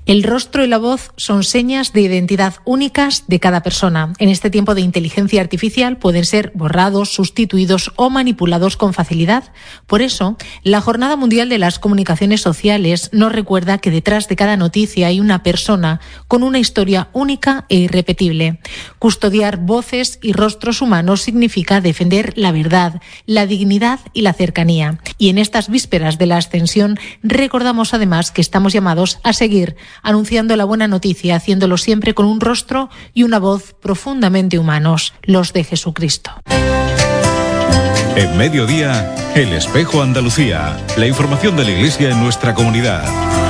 El rostro y la voz son señas de identidad únicas de cada persona. En este tiempo de inteligencia artificial pueden ser borrados, sustituidos o manipulados con facilidad. Por eso, la Jornada Mundial de las Comunicaciones Sociales nos recuerda que detrás de cada noticia hay una persona con una historia única e irrepetible. Custodiar voces y rostros humanos significa defender la verdad, la dignidad y la cercanía. Y en estas vísperas de la Ascensión recordamos además que estamos llamados a seguir anunciando la buena noticia, haciéndolo siempre con un rostro y una voz profundamente humanos, los de Jesucristo. En Mediodía, El Espejo Andalucía, la información de la Iglesia en nuestra comunidad.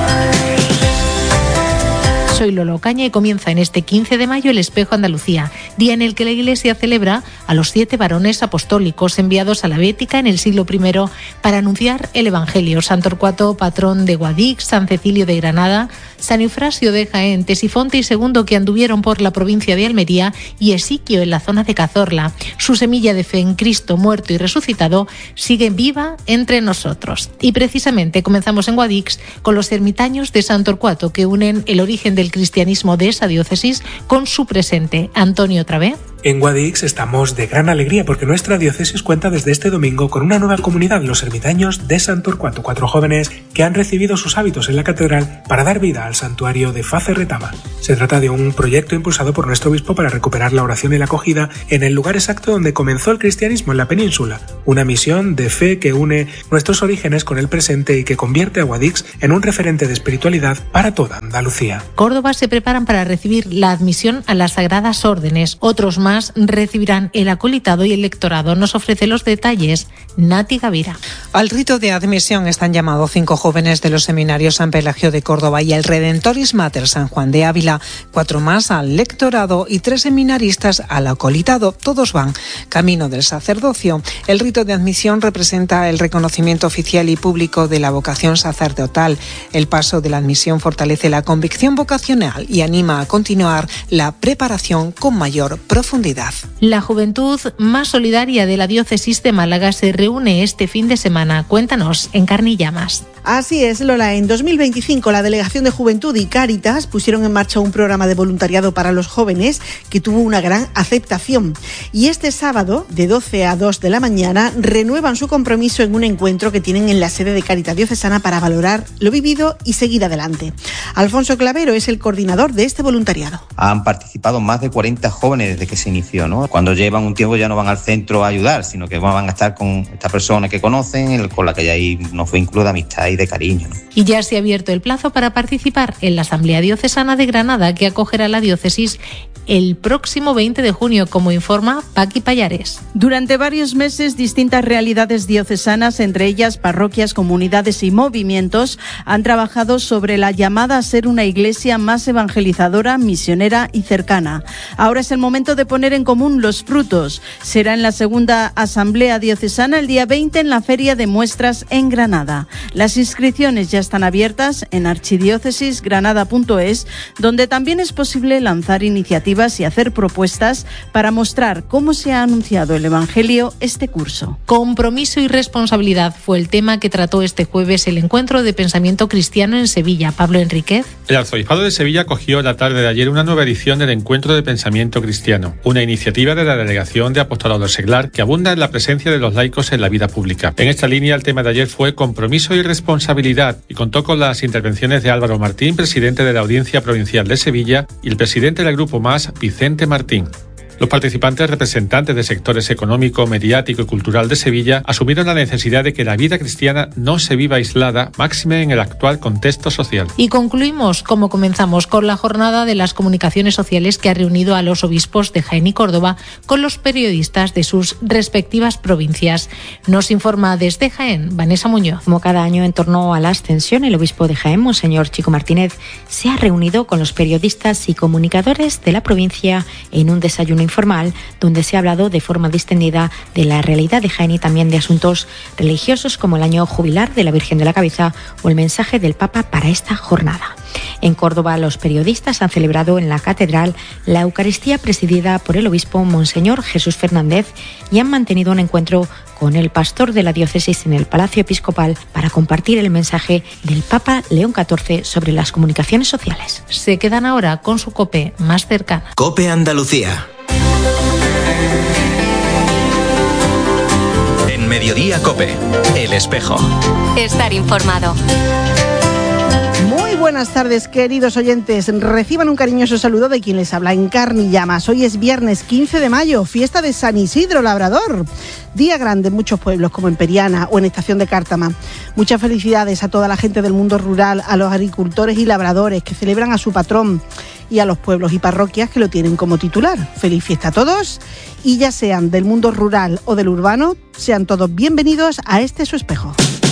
Soy Lolo Caña y comienza en este 15 de mayo el Espejo Andalucía, día en el que la Iglesia celebra a los 7 varones apostólicos enviados a la Bética en el siglo I para anunciar el Evangelio. San Torcuato, patrón de Guadix, San Cecilio de Granada, San Eufrasio de Jaén, Tesifonte y Segundo, que anduvieron por la provincia de Almería, y Esiquio en la zona de Cazorla. Su semilla de fe en Cristo muerto y resucitado sigue viva entre nosotros. Y precisamente comenzamos en Guadix con los ermitaños de San Torcuato, que unen el origen del cristianismo de esa diócesis con su presente. Antonio, otra vez. En Guadix estamos de gran alegría porque nuestra diócesis cuenta desde este domingo con una nueva comunidad, los ermitaños de San Torcuato, 4 jóvenes que han recibido sus hábitos en la catedral para dar vida al santuario de Face Retama. Se trata de un proyecto impulsado por nuestro obispo para recuperar la oración y la acogida en el lugar exacto donde comenzó el cristianismo, en la península. Una misión de fe que une nuestros orígenes con el presente y que convierte a Guadix en un referente de espiritualidad para toda Andalucía. Córdoba se preparan para recibir la admisión a las Sagradas Órdenes. Otros más recibirán el acolitado y el lectorado. Nos ofrece los detalles Nati Gavira. Al rito de admisión están llamados 5 jóvenes de los seminarios San Pelagio de Córdoba y el Redentoris Mater San Juan de Ávila, 4 más al lectorado y 3 seminaristas al acolitado. Todos van camino del sacerdocio. El rito de admisión representa el reconocimiento oficial y público de la vocación sacerdotal. El paso de la admisión fortalece la convicción vocacional y anima a continuar la preparación con mayor profundidad. La juventud más solidaria de la diócesis de Málaga se reúne este fin de semana. Cuéntanos en Carne y Llamas. Así es, Lola. En 2025 la Delegación de Juventud y Cáritas pusieron en marcha un programa de voluntariado para los jóvenes que tuvo una gran aceptación. Y este sábado, de 12 a 2 de la mañana, renuevan su compromiso en un encuentro que tienen en la sede de Cáritas Diocesana para valorar lo vivido y seguir adelante. Alfonso Clavero es el coordinador de este voluntariado. Han participado más de 40 jóvenes desde que se inició, ¿no? Cuando llevan un tiempo ya no van al centro a ayudar, sino que van a estar con esta persona que conocen, con la que ya hay unos vínculos de amistad y de cariño, ¿no? Y ya se ha abierto el plazo para participar en la Asamblea Diocesana de Granada, que acogerá la diócesis el próximo 20 de junio, como informa Paqui Payares. Durante varios meses, distintas realidades diocesanas, entre ellas parroquias, comunidades y movimientos, han trabajado sobre la llamada a ser una iglesia más evangelizadora, misionera y cercana. Ahora es el momento de poner en común los frutos. Será en la segunda Asamblea Diocesana el día 20 en la Feria de Muestras en Granada. Las inscripciones ya están abiertas en archidiócesisgranada.es, donde también es posible lanzar iniciativas y hacer propuestas para mostrar cómo se ha anunciado el Evangelio este curso. Compromiso y responsabilidad fue el tema que trató este jueves el Encuentro de Pensamiento Cristiano en Sevilla. Pablo Enríquez. El Arzobispado de Sevilla acogió la tarde de ayer una nueva edición del Encuentro de Pensamiento Cristiano, una iniciativa de la Delegación de Apostolado Seglar que abunda en la presencia de los laicos en la vida pública. En esta línea, el tema de ayer fue compromiso y responsabilidad y contó con las intervenciones de Álvaro Martín, presidente de la Audiencia Provincial de Sevilla, y el presidente del Grupo Más, Vicente Martín. Los participantes, representantes de sectores económico, mediático y cultural de Sevilla, asumieron la necesidad de que la vida cristiana no se viva aislada, máxime en el actual contexto social. Y concluimos, como comenzamos, con la jornada de las comunicaciones sociales que ha reunido a los obispos de Jaén y Córdoba con los periodistas de sus respectivas provincias. Nos informa desde Jaén, Vanessa Muñoz. Como cada año en torno a la Ascensión, el obispo de Jaén, Monseñor Chico Martínez, se ha reunido con los periodistas y comunicadores de la provincia en un desayuno informal, donde se ha hablado de forma distendida de la realidad de Jaén y también de asuntos religiosos como el año jubilar de la Virgen de la Cabeza o el mensaje del Papa para esta jornada. En Córdoba, los periodistas han celebrado en la catedral la Eucaristía presidida por el obispo Monseñor Jesús Fernández y han mantenido un encuentro con el pastor de la diócesis en el Palacio Episcopal para compartir el mensaje del Papa León XIV sobre las comunicaciones sociales. Se quedan ahora con su COPE más cercana. COPE Andalucía. En Mediodía COPE, El Espejo. Estar informado. Muy buenas tardes, queridos oyentes. Reciban un cariñoso saludo de quien les habla, Encarni Llamas. Hoy es viernes 15 de mayo, fiesta de San Isidro Labrador. Día grande en muchos pueblos, como en Periana o en Estación de Cártama. Muchas felicidades a toda la gente del mundo rural, a los agricultores y labradores que celebran a su patrón y a los pueblos y parroquias que lo tienen como titular. Feliz fiesta a todos y ya sean del mundo rural o del urbano, sean todos bienvenidos a este su espejo.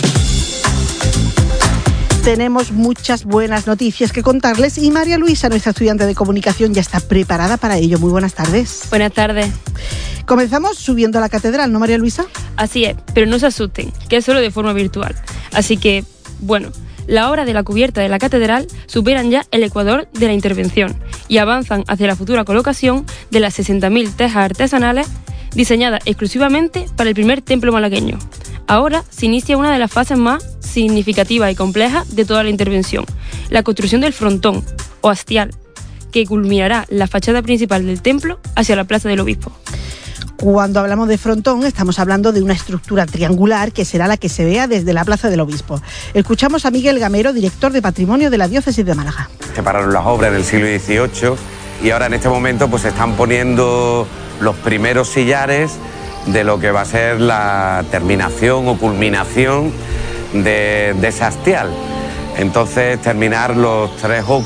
Tenemos muchas buenas noticias que contarles y María Luisa, nuestra estudiante de comunicación, ya está preparada para ello. Muy buenas tardes. Buenas tardes. Comenzamos subiendo a la catedral, ¿no, María Luisa? Así es, pero no se asusten, que es solo de forma virtual. Así que, bueno, la obra de la cubierta de la catedral superan ya el ecuador de la intervención y avanzan hacia la futura colocación de las 60.000 tejas artesanales diseñadas exclusivamente para el primer templo malagueño. Ahora se inicia una de las fases más significativas y complejas de toda la intervención, la construcción del frontón, o hastial, que culminará la fachada principal del templo hacia la Plaza del Obispo. Cuando hablamos de frontón, estamos hablando de una estructura triangular que será la que se vea desde la Plaza del Obispo. Escuchamos a Miguel Gamero, director de Patrimonio de la Diócesis de Málaga. Se pararon las obras en el siglo XVIII y ahora en este momento pues se están poniendo los primeros sillares de lo que va a ser la terminación o culminación de ese hastial. Entonces terminar los tres óculos